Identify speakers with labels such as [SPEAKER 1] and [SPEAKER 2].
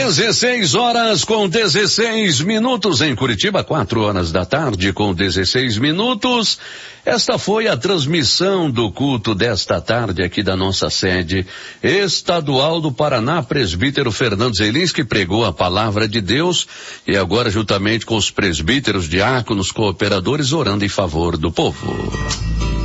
[SPEAKER 1] 16h16 em Curitiba, 4h com 16 minutos. Esta foi a transmissão do culto desta tarde aqui da nossa sede estadual do Paraná. Presbítero Fernando Zelinski pregou a palavra de Deus e agora juntamente com os presbíteros, diáconos, cooperadores, orando em favor do povo.